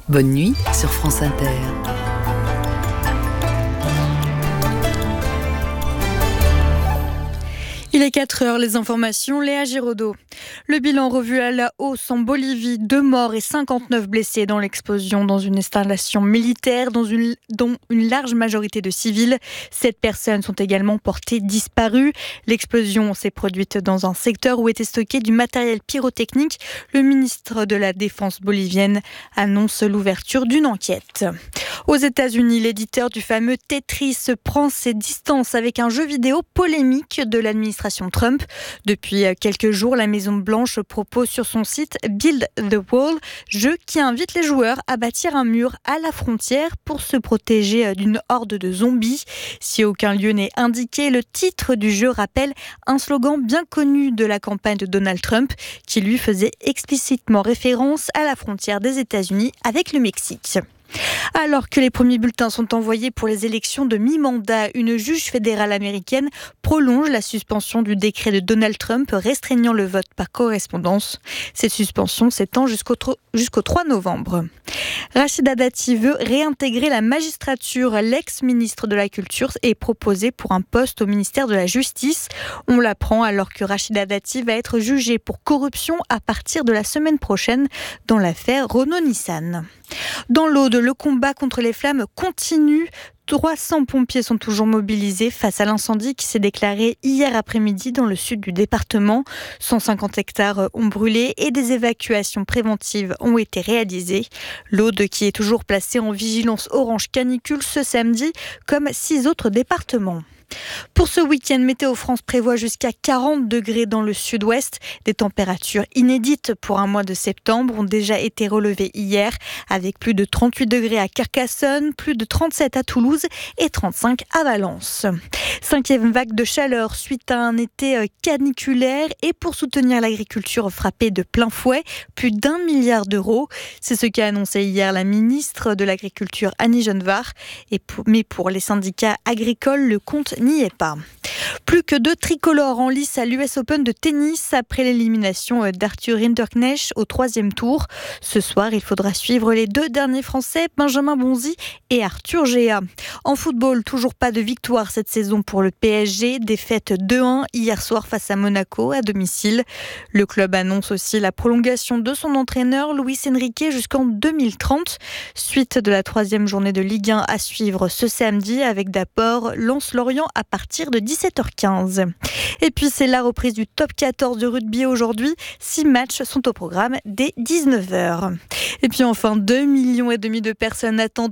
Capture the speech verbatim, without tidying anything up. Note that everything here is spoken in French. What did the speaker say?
Bonne nuit sur France Inter. Il est quatre heures, les informations, Léa Giraudot. Le bilan revu à la hausse en Bolivie, deux morts et cinquante-neuf blessés dans l'explosion dans une installation militaire dans une, dont une large majorité de civils. Sept personnes sont également portées disparues. L'explosion s'est produite dans un secteur où était stocké du matériel pyrotechnique. Le ministre de la Défense bolivienne annonce l'ouverture d'une enquête. Aux États-Unis, l'éditeur du fameux Tetris prend ses distances avec un jeu vidéo polémique de l'administration Trump. Depuis quelques jours, la Maison-Blanche propose sur son site Build the Wall, jeu qui invite les joueurs à bâtir un mur à la frontière pour se protéger d'une horde de zombies. Si aucun lieu n'est indiqué, le titre du jeu rappelle un slogan bien connu de la campagne de Donald Trump qui lui faisait explicitement référence à la frontière des États-Unis avec le Mexique. Alors que les premiers bulletins sont envoyés pour les élections de mi-mandat, une juge fédérale américaine prolonge la suspension du décret de Donald Trump restreignant le vote par correspondance. Cette suspension s'étend jusqu'au, jusqu'au trois novembre. Rachida Dati veut réintégrer la magistrature. L'ex-ministre de la Culture est proposée pour un poste au ministère de la Justice. On l'apprend alors que Rachida Dati va être jugée pour corruption à partir de la semaine prochaine dans l'affaire Renault-Nissan. Dans l'Aude, le combat contre les flammes continue. trois cents pompiers sont toujours mobilisés face à l'incendie qui s'est déclaré hier après-midi dans le sud du département. cent cinquante hectares ont brûlé et des évacuations préventives ont été réalisées. L'Aude qui est toujours placée en vigilance orange canicule ce samedi, comme six autres départements. Pour ce week-end, Météo France prévoit jusqu'à quarante degrés dans le sud-ouest. Des températures inédites pour un mois de septembre ont déjà été relevées hier, avec plus de trente-huit degrés à Carcassonne, plus de trente-sept à Toulouse et trente-cinq à Valence. Cinquième vague de chaleur suite à un été caniculaire et pour soutenir l'agriculture frappée de plein fouet, plus d'un milliard d'euros. C'est ce qu'a annoncé hier la ministre de l'Agriculture Annie Genevard. Et pour, mais pour les syndicats agricoles, le compte n'y est pas. Plus que deux tricolores en lice à l'U S Open de tennis après l'élimination d'Arthur Rinderknecht au troisième tour. Ce soir, il faudra suivre les deux derniers Français, Benjamin Bonzi et Arthur Géa. En football, toujours pas de victoire cette saison pour le P S G. Défaite deux un hier soir face à Monaco à domicile. Le club annonce aussi la prolongation de son entraîneur Luis Enrique jusqu'en deux mille trente. Suite de la troisième journée de Ligue un à suivre ce samedi avec d'abord Lens-Lorient à partir de dix-sept heures quinze. Et puis c'est la reprise du top quatorze de rugby aujourd'hui. Six matchs sont au programme dès dix-neuf heures. Et puis enfin, deux millions et demi de personnes attendent